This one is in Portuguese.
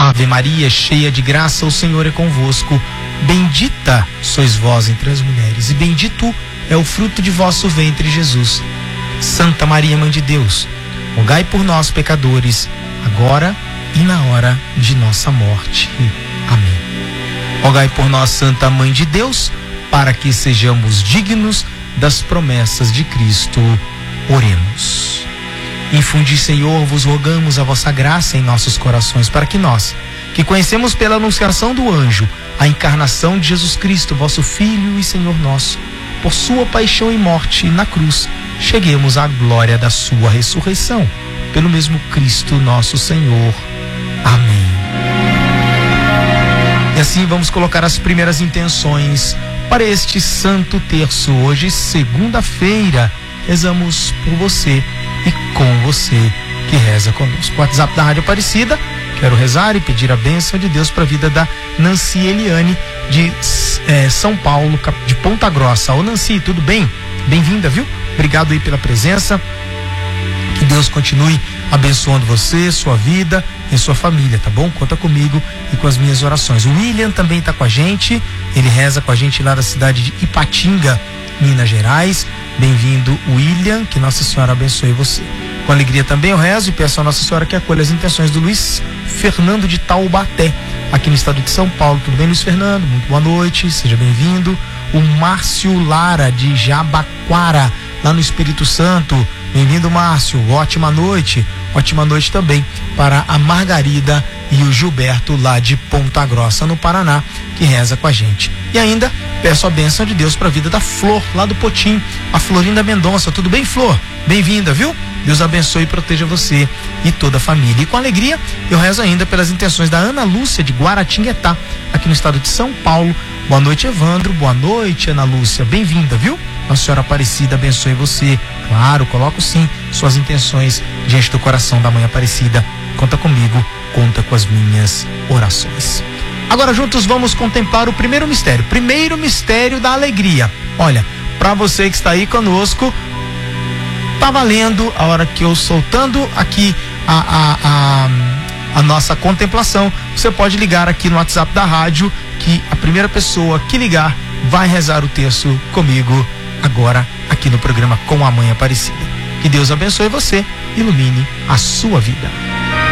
Ave Maria, cheia de graça, o Senhor é convosco. Bendita sois vós entre as mulheres, e bendito é o fruto de vosso ventre, Jesus. Santa Maria, Mãe de Deus, rogai por nós, pecadores, agora e na hora de nossa morte. Amém. Rogai por nós, Santa Mãe de Deus, para que sejamos dignos das promessas de Cristo. Oremos. Infundi, Senhor, vos rogamos a vossa graça em nossos corações, para que nós, que conhecemos pela anunciação do anjo a encarnação de Jesus Cristo, vosso Filho e Senhor nosso, por sua paixão e morte na cruz, cheguemos à glória da sua ressurreição. Pelo mesmo Cristo nosso Senhor. Amém. E assim vamos colocar as primeiras intenções para este Santo Terço. Hoje, segunda-feira, rezamos por você e com você que reza conosco. O WhatsApp da Rádio Aparecida, quero rezar e pedir a bênção de Deus para a vida da Nancy Eliane de São Paulo, de Ponta Grossa. Ô Nancy, tudo bem? Bem-vinda, viu? Obrigado aí pela presença. Que Deus continue abençoando você, sua vida e sua família, tá bom? Conta comigo e com as minhas orações. O William também está com a gente, ele reza com a gente lá da cidade de Ipatinga, Minas Gerais. Bem-vindo, William, que Nossa Senhora abençoe você. Com alegria também eu rezo e peço a Nossa Senhora que acolha as intenções do Luiz Fernando de Taubaté, aqui no estado de São Paulo. Tudo bem, Luiz Fernando? Muito boa noite, seja bem-vindo. O Márcio Lara de Jabaquara, lá no Espírito Santo. Bem-vindo, Márcio. Ótima noite. Ótima noite também para a Margarida e o Gilberto lá de Ponta Grossa, no Paraná, que reza com a gente. E ainda peço a bênção de Deus para a vida da Flor, lá do Potim, a Florinda Mendonça. Tudo bem, Flor? Bem-vinda, viu? Deus abençoe e proteja você e toda a família. E com alegria eu rezo ainda pelas intenções da Ana Lúcia de Guaratinguetá, aqui no estado de São Paulo. Boa noite, Evandro. Boa noite, Ana Lúcia. Bem-vinda, viu? Nossa Senhora Aparecida abençoe você. Claro, coloco sim suas intenções diante do coração da Mãe Aparecida. Conta comigo, conta com as minhas orações. Agora juntos vamos contemplar o primeiro mistério da alegria. Olha, para você que está aí conosco, tá valendo a hora que eu soltando aqui a nossa contemplação. Você pode ligar aqui no WhatsApp da rádio, que a primeira pessoa que ligar vai rezar o terço comigo agora aqui no programa Com a Mãe Aparecida. Que Deus abençoe você, ilumine a sua vida.